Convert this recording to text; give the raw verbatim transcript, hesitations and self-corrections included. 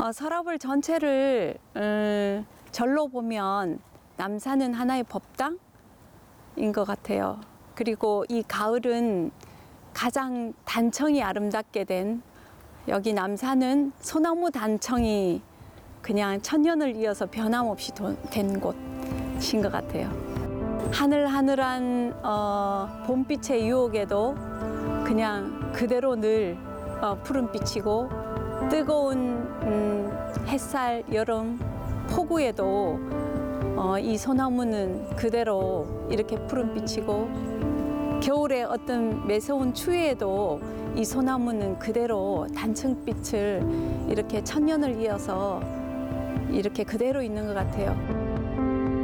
어, 서라벌 전체를 음, 절로 보면 남산은 하나의 법당인 것 같아요. 그리고 이 가을은 가장 단청이 아름답게 된, 여기 남산은 소나무 단청이 그냥 천년을 이어서 변함없이 된 곳인 것 같아요. 하늘하늘한 어, 봄빛의 유혹에도 그냥 그대로 늘 어, 푸른빛이고, 뜨거운 음, 햇살, 여름, 폭우에도 어, 이 소나무는 그대로 이렇게 푸른빛이고, 겨울에 어떤 매서운 추위에도 이 소나무는 그대로 단청빛을 이렇게 천년을 이어서 이렇게 그대로 있는 것 같아요.